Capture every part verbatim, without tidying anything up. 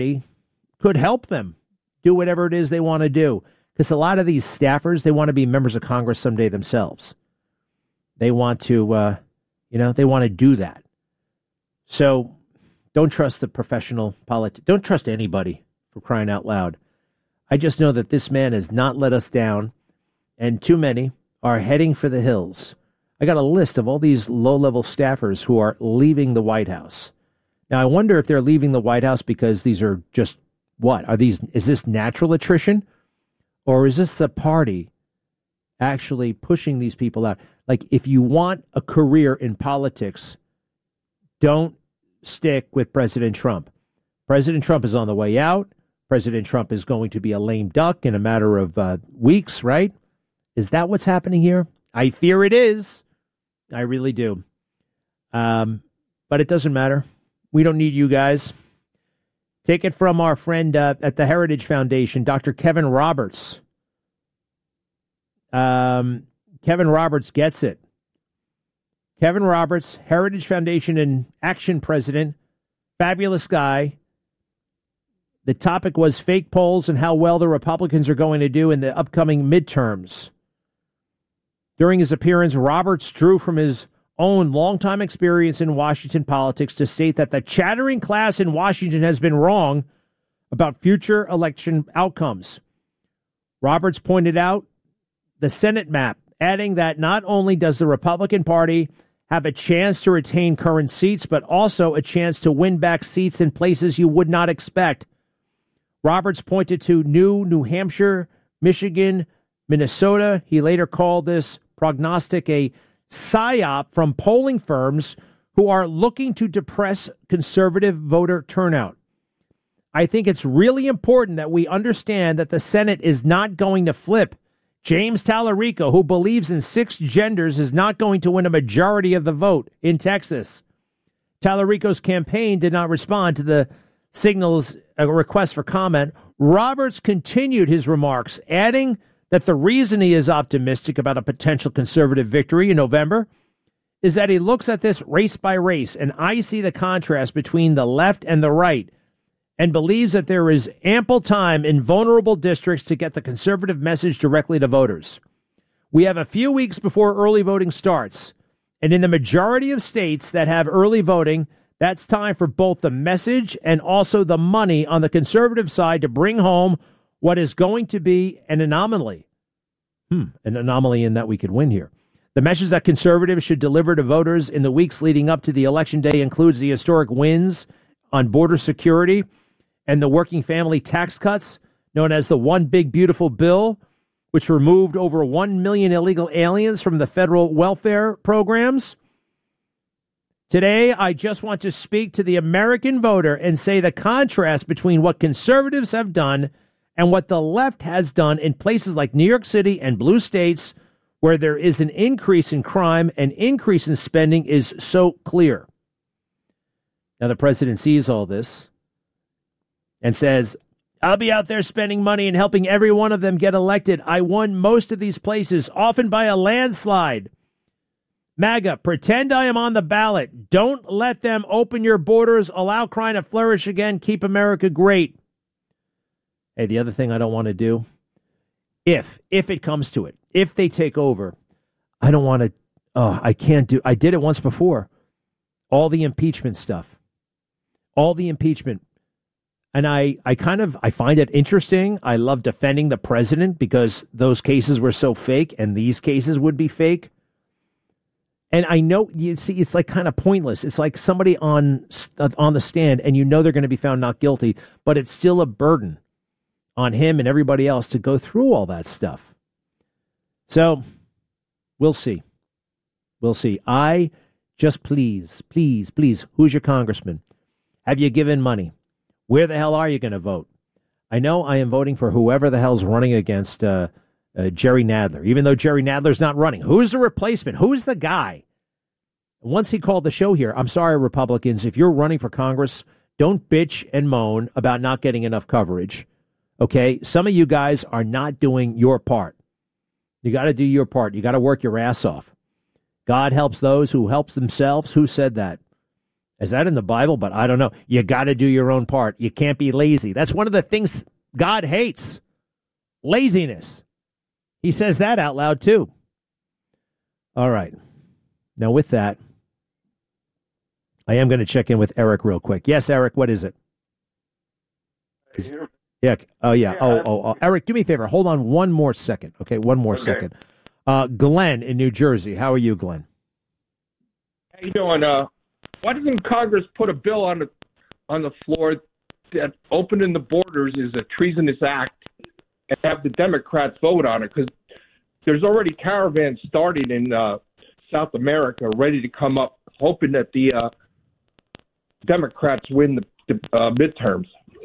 could help them do whatever it is they want to do. Because a lot of these staffers, they want to be members of Congress someday themselves. They want to, uh, you know, they want to do that. So don't trust the professional politics. Don't trust anybody, for crying out loud. I just know that this man has not let us down, and too many are heading for the hills. I got a list of all these low-level staffers who are leaving the White House. Now, I wonder if they're leaving the White House because these are just, what? Are these? Is this natural attrition? Or is this the party actually pushing these people out? Like, if you want a career in politics, don't stick with President Trump. President Trump is on the way out. President Trump is going to be a lame duck in a matter of uh, weeks, right? Is that what's happening here? I fear it is. I really do. Um, but it doesn't matter. We don't need you guys. Take it from our friend uh, at the Heritage Foundation, Doctor Kevin Roberts. Um, Kevin Roberts gets it. Kevin Roberts, Heritage Foundation and Action President, fabulous guy. The topic was fake polls and how well the Republicans are going to do in the upcoming midterms. During his appearance, Roberts drew from his own longtime experience in Washington politics to state that the chattering class in Washington has been wrong about future election outcomes. Roberts pointed out the Senate map, adding that not only does the Republican Party have a chance to retain current seats, but also a chance to win back seats in places you would not expect. Roberts pointed to new New Hampshire, Michigan, Minnesota. He later called this prognostic a psyop from polling firms who are looking to depress conservative voter turnout. I think it's really important that we understand that the Senate is not going to flip. James Tallarico, who believes in six genders, is not going to win a majority of the vote in Texas. Tallarico's campaign did not respond to the Signal's uh, request for comment. Roberts continued his remarks, adding that the reason he is optimistic about a potential conservative victory in November is that he looks at this race by race, and I see the contrast between the left and the right, and believes that there is ample time in vulnerable districts to get the conservative message directly to voters. We have a few weeks before early voting starts, and in the majority of states that have early voting, that's time for both the message and also the money on the conservative side to bring home what is going to be an anomaly. Hmm, an anomaly in that we could win here. The message that conservatives should deliver to voters in the weeks leading up to the election day includes the historic wins on border security and the working family tax cuts, known as the One Big Beautiful Bill, which removed over one million illegal aliens from the federal welfare programs. Today, I just want to speak to the American voter and say the contrast between what conservatives have done and what the left has done in places like New York City and blue states, where there is an increase in crime and increase in spending, is so clear. Now, the president sees all this and says, I'll be out there spending money and helping every one of them get elected. I won most of these places, often by a landslide. MAGA, pretend I am on the ballot. Don't let them open your borders, allow crime to flourish again, keep America great. Hey, the other thing I don't want to do, if, if it comes to it, if they take over, I don't want to, oh, I can't do, I did it once before. All the impeachment stuff, all the impeachment. And I, I kind of, I find it interesting. I love defending the president because those cases were so fake and these cases would be fake. And I know, you see, it's like kind of pointless. It's like somebody on, on the stand and you know they're going to be found not guilty, but it's still a burden on him and everybody else to go through all that stuff. So we'll see. We'll see. I just please, please, please, who's your congressman? Have you given money? Where the hell are you going to vote? I know I am voting for whoever the hell's running against uh, uh, Jerry Nadler, even though Jerry Nadler's not running. Who's the replacement? Who's the guy? Once he called the show here, I'm sorry, Republicans, if you're running for Congress, don't bitch and moan about not getting enough coverage. Okay, some of you guys are not doing your part. You got to do your part. You got to work your ass off. God helps those who helps themselves. Who said that? Is that in the Bible? But I don't know. You got to do your own part. You can't be lazy. That's one of the things God hates. Laziness. He says that out loud, too. All right. Now, with that, I am going to check in with Eric real quick. Yes, Eric, what is it? Is, yeah. Oh, yeah. Oh, oh, oh. Eric, do me a favor. Hold on one more second. Okay, one more okay. second. Uh, Glenn in New Jersey. How are you, Glenn? How you doing? Uh, why doesn't Congress put a bill on the on the floor that opening the borders is a treasonous act and have the Democrats vote on it? Because there's already caravans starting in uh, South America ready to come up, hoping that the uh, Democrats win the, the uh, midterms.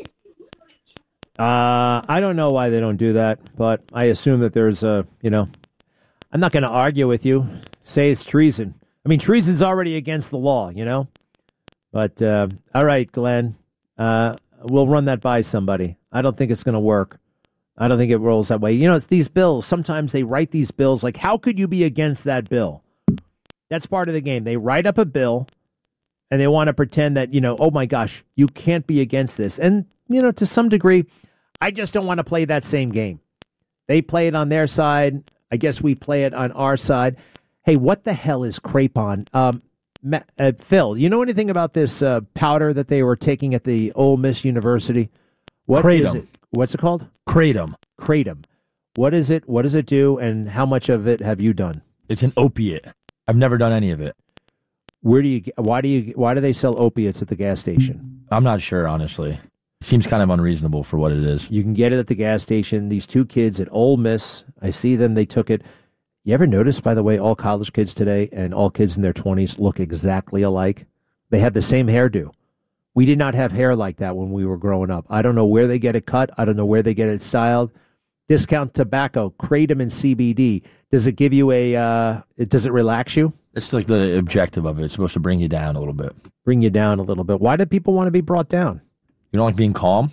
Uh, I don't know why they don't do that, but I assume that there's a, you know, I'm not going to argue with you. Say it's treason. I mean, treason's already against the law, you know? But, uh, all right, Glenn, uh, we'll run that by somebody. I don't think it's going to work. I don't think it rolls that way. You know, it's these bills. Sometimes they write these bills like, how could you be against that bill? That's part of the game. They write up a bill and they want to pretend that, you know, oh my gosh, you can't be against this. And, you know, to some degree, I just don't want to play that same game. They play it on their side. I guess we play it on our side. Hey, what the hell is Crapon? Um, uh, Phil, you know anything about this uh, powder that they were taking at the Ole Miss University? What Kratom. is it? What's it called? Kratom. Kratom. What is it? What does it do? And how much of it have you done? It's an opiate. I've never done any of it. Where do you? Why do you? Why do they sell opiates at the gas station? I'm not sure, honestly. It seems kind of unreasonable for what it is. You can get it at the gas station. These two kids at Ole Miss, I see them. They took it. You ever notice, by the way, all college kids today and all kids in their twenties look exactly alike? They have the same hairdo. We did not have hair like that when we were growing up. I don't know where they get it cut. I don't know where they get it styled. Discount tobacco, Kratom and C B D. Does it give you a, uh, it, does it relax you? It's like the objective of it. It's supposed to bring you down a little bit. Bring you down a little bit. Why do people want to be brought down? You don't like being calm?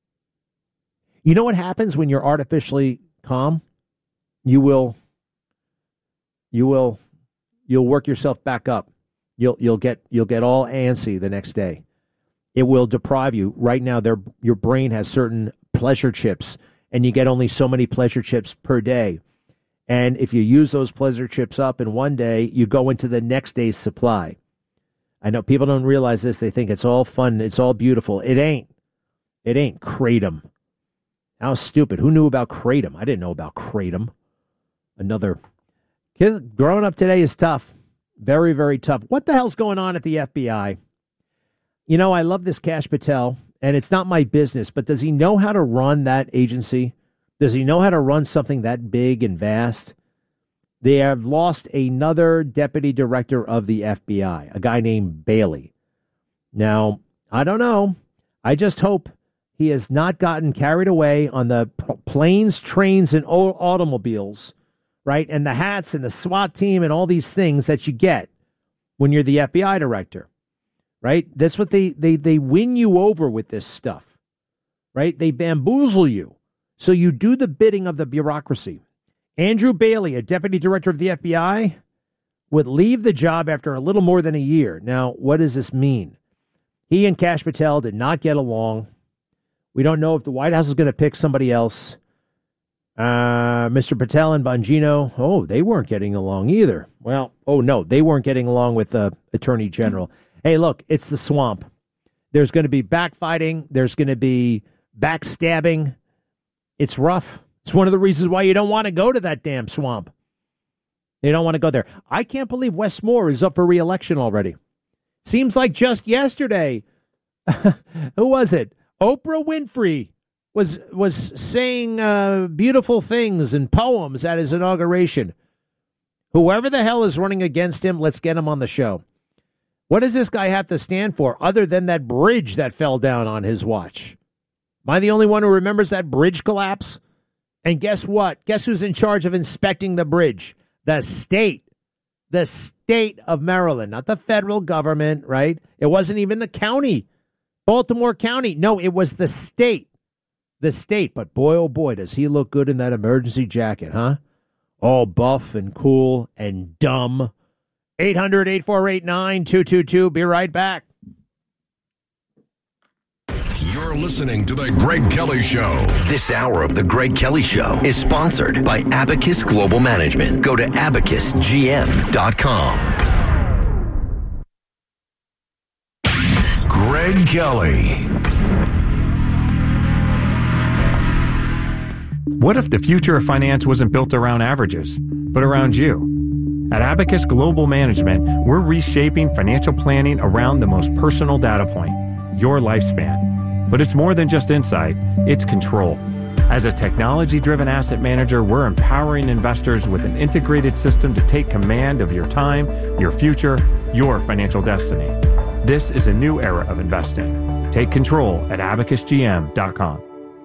You know what happens when you're artificially calm? You will, you will, you'll work yourself back up. You'll, you'll get, you'll get all antsy the next day. It will deprive you. Right now, there, your brain has certain pleasure chips, and you get only so many pleasure chips per day. And if you use those pleasure chips up in one day, you go into the next day's supply. I know people don't realize this. They think it's all fun. It's all beautiful. It ain't. It ain't. Kratom. How stupid. Who knew about Kratom? I didn't know about Kratom. Another kid. Growing up today is tough. Very, very tough. What the hell's going on at the F B I? You know, I love this Kash Patel, and it's not my business, but does he know how to run that agency? Does he know how to run something that big and vast? They have lost another deputy director of the F B I, a guy named Bailey. Now, I don't know. I just hope he has not gotten carried away on the planes, trains, and automobiles, right? And the hats and the SWAT team and all these things that you get when you're the F B I director, right? That's what they, they, they win you over with this stuff, right? They bamboozle you. So you do the bidding of the bureaucracy. Andrew Bailey, a deputy director of the F B I, would leave the job after a little more than a year. Now, what does this mean? He and Kash Patel did not get along. We don't know if the White House is going to pick somebody else. Uh, Mister Patel and Bongino, oh, they weren't getting along either. Well, oh, no, they weren't getting along with the Attorney General. Hey, look, it's the swamp. There's going to be backfighting. There's going to be backstabbing. It's rough. It's one of the reasons why you don't want to go to that damn swamp. They don't want to go there. I can't believe Wes Moore is up for re-election already. Seems like just yesterday, who was it? Oprah Winfrey was was saying uh, beautiful things and poems at his inauguration. Whoever the hell is running against him, let's get him on the show. What does this guy have to stand for other than that bridge that fell down on his watch? Am I the only one who remembers that bridge collapse? And guess what? Guess who's in charge of inspecting the bridge? The state. The state of Maryland, not the federal government, right? It wasn't even the county, Baltimore County. No, it was the state. The state. But boy, oh boy, does he look good in that emergency jacket, huh? All buff and cool and dumb. eight hundred, eight four eight, nine two two two. Be right back. You're listening to The Greg Kelly Show. This hour of The Greg Kelly Show is sponsored by Abacus Global Management. Go to abacus g m dot com. Greg Kelly. What if the future of finance wasn't built around averages, but around you? At Abacus Global Management, we're reshaping financial planning around the most personal data point, your lifespan. But it's more than just insight, it's control. As a technology-driven asset manager, we're empowering investors with an integrated system to take command of your time, your future, your financial destiny. This is a new era of investing. Take control at abacus g m dot com.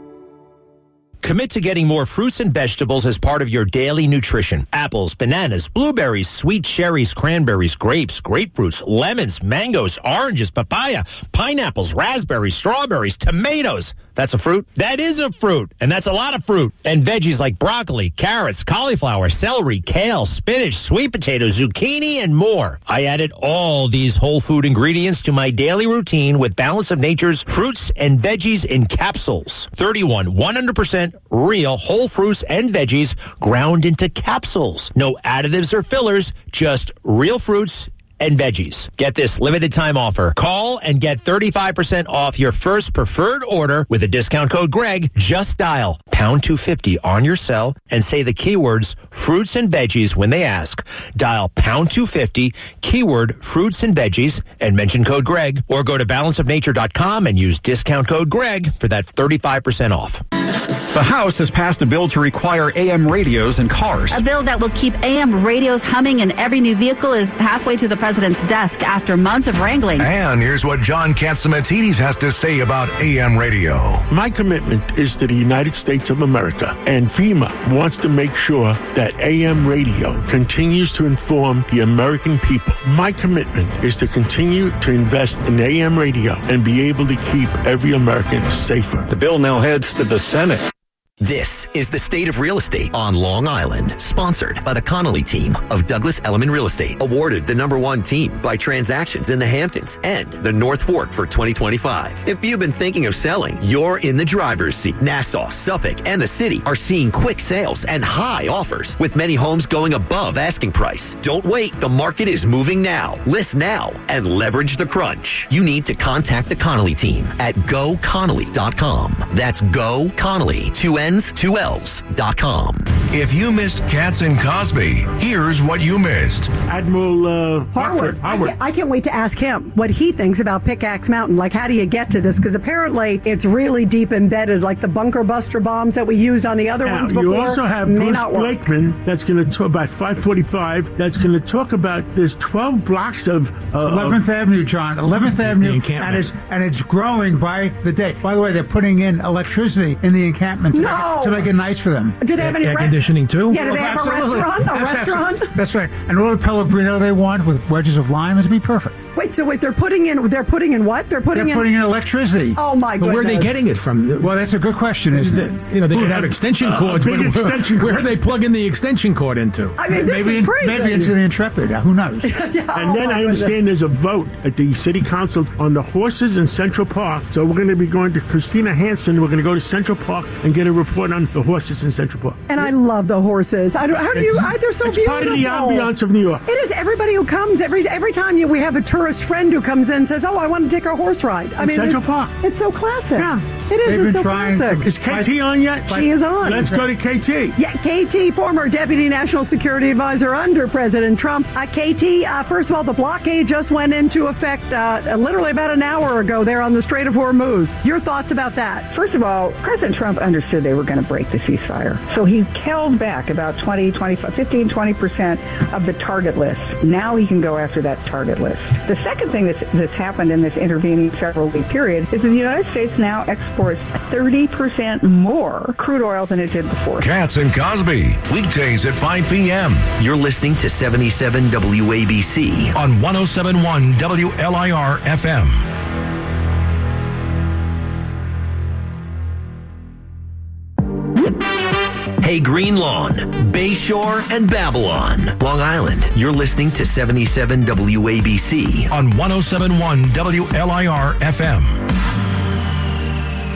Commit to getting more fruits and vegetables as part of your daily nutrition. Apples, bananas, blueberries, sweet cherries, cranberries, grapes, grapefruits, lemons, mangoes, oranges, papaya, pineapples, raspberries, strawberries, tomatoes. That's a fruit? That is a fruit, and that's a lot of fruit. And veggies like broccoli, carrots, cauliflower, celery, kale, spinach, sweet potato, zucchini, and more. I added all these whole food ingredients to my daily routine with Balance of Nature's fruits and veggies in capsules. thirty-one one hundred percent real whole fruits and veggies ground into capsules. No additives or fillers, just real fruits and veggies. Get this limited time offer. Call and get thirty-five percent off your first preferred order with the discount code Greg. Just dial pound two fifty on your cell and say the keywords fruits and veggies when they ask. Dial pound two fifty, keyword fruits and veggies, and mention code Greg, or go to balance of nature dot com and use discount code Greg for that thirty-five percent off. The House has passed a bill to require A M radios in cars. A bill that will keep A M radios humming in every new vehicle is halfway to the president's desk after months of wrangling. And here's what John Catsimatidis has to say about A M radio. My commitment is to the United States of America, and FEMA wants to make sure that A M radio continues to inform the American people. My commitment is to continue to invest in A M radio and be able to keep every American safer. The bill now heads to the Senate. This is The State of Real Estate on Long Island, sponsored by the Connolly team of Douglas Elliman Real Estate, awarded the number one team by Transactions in the Hamptons and the North Fork for twenty twenty-five. If you've been thinking of selling, you're in the driver's seat. Nassau, Suffolk, and the city are seeing quick sales and high offers, with many homes going above asking price. Don't wait. The market is moving now. List now and leverage the crunch. You need to contact the Connolly team at go connolly dot com. That's Go Connolly, two N's, two L's dot com. If you missed Katz and Cosby, here's what you missed. Admiral uh, Harwood. I can't, I can't wait to ask him what he thinks about Pickaxe Mountain. Like, how do you get to this? Because apparently it's really deep embedded, like the bunker buster bombs that we used on the other now, ones before. You also have Bruce Blakeman that's going to talk about five forty-five. That's going to talk about there's twelve blocks of uh, eleventh Avenue, John. eleventh Avenue, and it's and it's growing by the day. By the way, they're putting in electricity in the encampment to, no. make, it, to make it nice for them. Do they have any air re- conditioning too? Yeah, do they have a restaurant? A restaurant? That's right. And all the Pellegrino they want with wedges of lime is be perfect. Wait, so wait, they're putting in, they're putting in what? They're putting they're in... putting in electricity. Oh, my goodness. But where are they getting it from? Well, that's a good question, isn't it? You know, they could have extension cords, uh, but where, extension where are they plugging the extension cord into? I mean, this maybe, is crazy. Maybe into the Intrepid. Who knows? yeah, and oh then I understand goodness. there's a vote at the city council on the horses in Central Park. So we're going to be going to Christina Hansen. We're going to go to Central Park and get a report on the horses in Central Park. And I love the horses. I don't, how do you? I, they're so it's beautiful. Part of the ambiance of New York. It is. Everybody who comes every every time you we have a tourist friend who comes in and says, "Oh, I want to take a horse ride." I in mean, Central it's, Park. It's so classic. Yeah, it is. They've it's been so trying classic. To, is K T on yet? She is on. Let's go to K T. Yeah, K T, former Deputy National Security Advisor under President Trump. Uh, K T, uh, first of all, the blockade just went into effect uh, literally about an hour ago there on the Strait of Hormuz. Your thoughts about that? First of all, President Trump understood they were going to break the ceasefire. So he held back about twenty, twenty-five, fifteen, twenty percent of the target list. Now he can go after that target list. The second thing that's, that's happened in this intervening several week period is that the United States now exports thirty percent more crude oil than it did before. Katz and Cosby, weekdays at five p.m. You're listening to seventy-seven W A B C on one oh seven point one W L I R F M. Hey, Green Lawn, Bayshore, and Babylon, Long Island. You're listening to seventy-seven W A B C on one oh seven point one W L I R F M.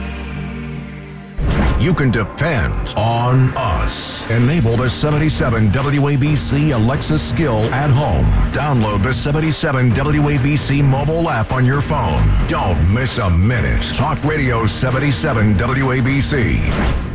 you can depend on us. Enable the seventy-seven W A B C Alexa skill at home. Download the seventy-seven W A B C mobile app on your phone. Don't miss a minute. Talk Radio seventy-seven W A B C.